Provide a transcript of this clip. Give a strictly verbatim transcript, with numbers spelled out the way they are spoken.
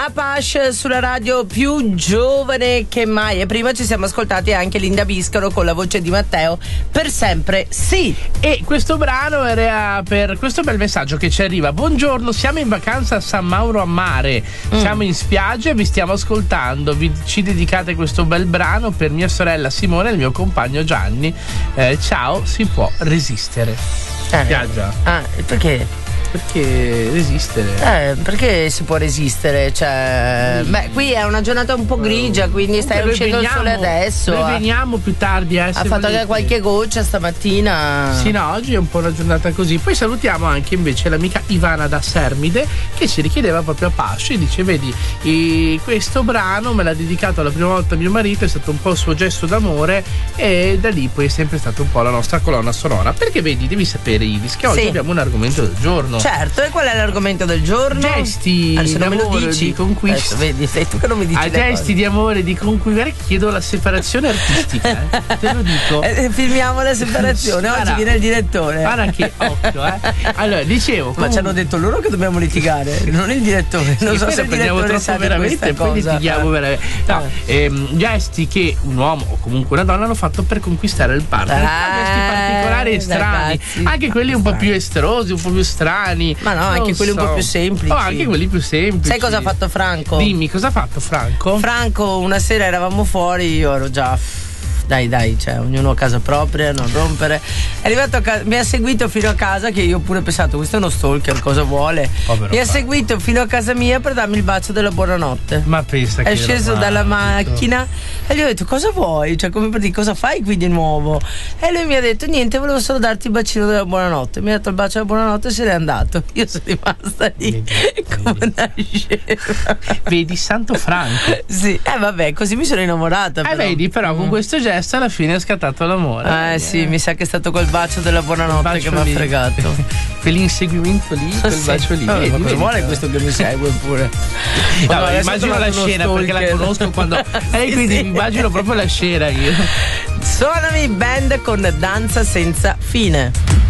Apache sulla radio più giovane che mai. E prima ci siamo ascoltati anche Linda Biscaro con la voce di Matteo, Per sempre sì. E questo brano era per questo bel messaggio che ci arriva. Buongiorno, siamo in vacanza a San Mauro a Mare, mm. siamo in spiaggia e vi stiamo ascoltando. Vi, ci dedicate questo bel brano per mia sorella Simone e il mio compagno Gianni. Eh, ciao, si può resistere. Eh, Spiaggia. Ah, perché? Perché resistere? Eh, perché si può resistere? Cioè, sì. Beh, qui è una giornata un po' grigia, quindi stai Comunque uscendo veniamo, il sole adesso. Noi veniamo più tardi. Eh, ha fatto volete. Anche qualche goccia stamattina. Sì, no, oggi è un po' una giornata così. Poi salutiamo anche invece l'amica Ivana da Sermide, che si richiedeva proprio a Pasci. Dice, vedi, e questo brano me l'ha dedicato la prima volta mio marito, è stato un po' il suo gesto d'amore e da lì poi è sempre stata un po' la nostra colonna sonora. Perché vedi, devi sapere, Iris, che oggi sì. abbiamo un argomento del giorno. Certo, e qual è l'argomento del giorno? Gesti Adesso non me lo dici. Di conquista. Adesso, vedi, sei tu che non mi dici. A gesti cose. Di amore, di conquista. Chiedo la separazione artistica, eh? Te lo dico. Eh, filmiamo la separazione. Oggi Guarda. Viene il direttore. Guarda che occhio, eh. Allora, dicevo. Ma ci hanno detto loro che dobbiamo litigare, non il direttore. Non sì, so se il direttore troppo sa veramente e poi litighiamo veramente. No, ehm, gesti che un uomo o comunque una donna hanno fatto per conquistare il partner. Ah, gesti particolari e strani. Ragazzi, anche quelli un po' più esterosi, un po' più strani. Ma no, anche non quelli so. un po' più semplici. Oh, anche quelli più semplici. Sai cosa ha fatto Franco? Dimmi, cosa ha fatto Franco? Franco, una sera eravamo fuori, io ero già. Dai, dai, cioè, ognuno a casa propria, non rompere. È arrivato a casa, mi ha seguito fino a casa, che io ho pure pensato, questo è uno stalker, cosa vuole? Povero mi ha seguito fino a casa mia per darmi il bacio della buonanotte. Ma pensa che è sceso romantico. Dalla macchina e gli ho detto, cosa vuoi? Cioè, come per dire, cosa fai qui di nuovo? E lui mi ha detto, niente, volevo solo darti il bacino della buonanotte. Mi ha dato il bacio della buonanotte e se n'è andato. Io sono rimasta lì vedi, come vedi. Una scema. Vedi, santo Franco. Sì, eh vabbè, così mi sono innamorata. Eh però. vedi, però mm. con questo gesto alla fine è scattato l'amore. Eh sì, eh. mi sa che è stato quel bacio della buonanotte bacio che mi ha fregato. Quell'inseguimento lì, quel sì. bacio lì. No, vedi, ma cosa vedi, vuole vedi. Questo che mi segue pure? No, no, immagino la scena perché la conosco quando. Eh, sì, quindi sì. immagino proprio la scena io. Suonami band con Danza senza fine.